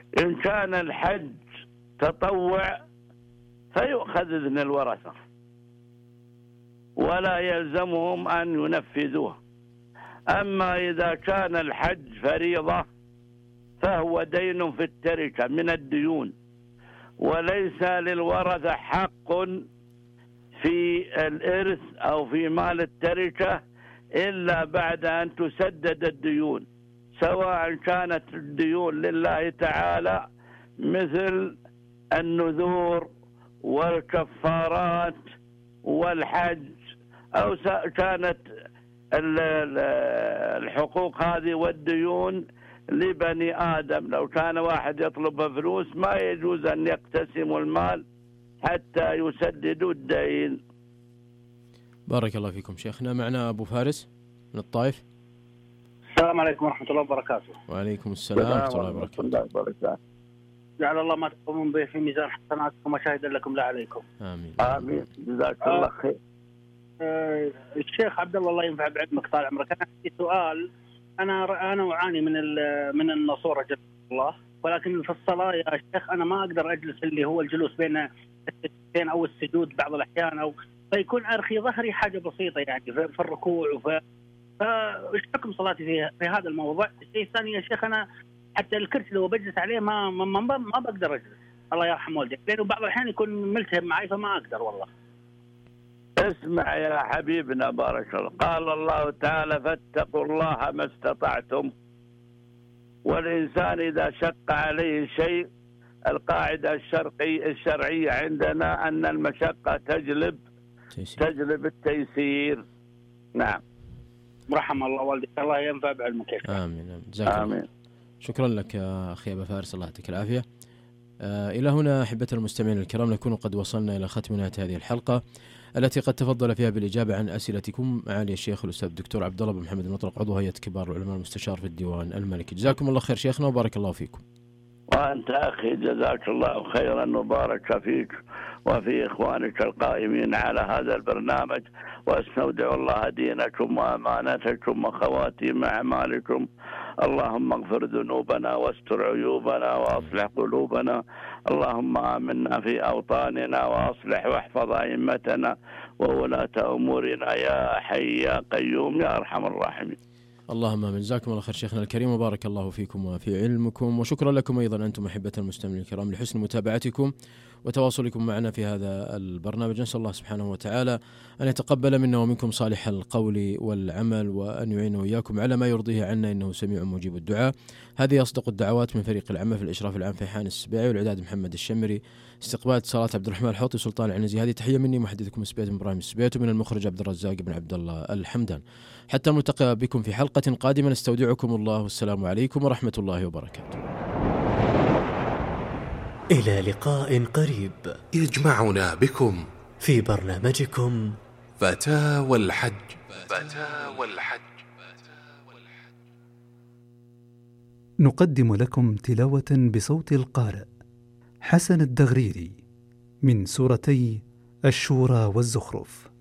إن كان الحج تطوع فيؤخذ إذن الورثة ولا يلزمهم أن ينفذوه. أما إذا كان الحج فريضة فهو دين في التركة من الديون، وليس للورثة حق في الإرث أو في مال التركة إلا بعد أن تسدد الديون، سواء كانت الديون لله تعالى مثل النذور والكفارات والحج، أو كانت الحقوق هذه والديون لبني آدم. لو كان واحد يطلب فلوس ما يجوز أن يقتسموا المال حتى يسددوا الدين. بارك الله فيكم شيخنا. معنا أبو فارس من الطائف. السلام عليكم ورحمة الله وبركاته. وعليكم السلام ورحمة الله وبركاته. جعل الله ما تقومون به في ميزان حسناتكم وشاهدا لكم لا عليكم. آمين. آمين. جزاك الله خير. الشيخ عبد الله ينفع بعلمك طال عمرك. أنا عندي سؤال. أنا أعاني من النصورة جل الله، ولكن في الصلاة يا شيخ أنا ما أقدر أجلس اللي هو الجلوس بين السجدتين أو السجود بعض الأحيان، فيكون أرخي ظهري حاجة بسيطة يعني في الركوع فإيش حكم صلاتي في هذا الموضوع؟ الشيء الثاني يا شيخ، أنا حتى الكرسي لو بجلس عليه ما بقدر أجلس، الله يرحم والديك، لأنه بعض الأحيان يكون ملتهم معي فما أقدر والله. اسمع يا حبيبنا بارك الله، قال الله تعالى فاتقوا الله ما استطعتم، والإنسان إذا شق عليه شيء القاعدة الشرعية عندنا أن المشقة تجلب التيسير. نعم. رحم الله والديك، الله ينفع بعلمك. آمين. آمين. شكرا لك يا أخي أبا فارس، الله يعطيك العافية. إلى هنا أحبة المستمعين الكرام نكون قد وصلنا إلى ختم نهاية هذه الحلقة التي قد تفضل فيها بالإجابة عن أسئلتكم معالي الشيخ الأستاذ الدكتور عبد الله بن محمد المطرق، عضو هيئة كبار العلماء المستشار في الديوان الملكي. جزاكم الله خير شيخنا وبارك الله فيكم. وأنت أخي جزاك الله خيرا وبارك فيك وفي إخوانك القائمين على هذا البرنامج، واستودع الله دينكم وأمانتكم وخواتيم أعمالكم. اللهم اغفر ذنوبنا واستر عيوبنا وأصلح قلوبنا. اللهم آمنا في أوطاننا وأصلح واحفظ أئمتنا وولاة أمورنا يا حي يا قيوم يا أرحم الراحمين. اللهم آمين. جزاكم الله خير شيخنا الكريم وبارك الله فيكم وفي علمكم، وشكرا لكم أيضا أنتم أحبة المستمعين الكرام لحسن متابعتكم وتواصلكم معنا في هذا البرنامج. نسأل الله سبحانه وتعالى أن يتقبل منا ومنكم صالح القول والعمل، وأن يعين وإياكم على ما يرضيه عنا إنه سميع مجيب الدعاء. هذه أصدق الدعوات من فريق العمل في الإشراف العام فيحان السبيعي والإعداد محمد الشمري، استقبال اتصالات عبد الرحمن الحوطي سلطان العنزي. هذه تحية مني محدثكم السبيعي إبراهيم السبيعي، من المخرج عبد الرزاق بن عبد الله الحمدان. حتى نلتقي بكم في حلقة قادمة، نستودعكم الله والسلام عليكم ورحمة الله وبركاته. إلى لقاء قريب يجمعنا بكم في برنامجكم فتاوى الحج. نقدم لكم تلاوة بصوت القارئ حسن الدغريري من سورتي الشورى والزخرف.